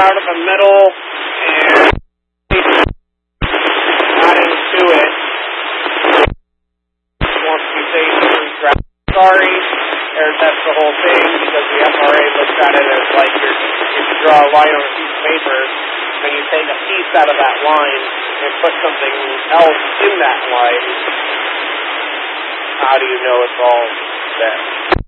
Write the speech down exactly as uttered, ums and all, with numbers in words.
out of the middle and not into it. Once we say sorry, or that's the whole thing, because the F R A looks at it as like you're, if you draw a line on a piece of paper, and you take a piece out of that line and put something else in that line, how do you know it's all there?